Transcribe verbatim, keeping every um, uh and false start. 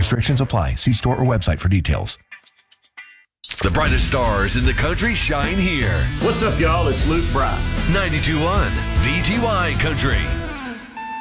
Restrictions apply. See store or website for details. The brightest stars in the country shine here. What's up, y'all? It's Luke Bryan. ninety-two point one V T Y Country.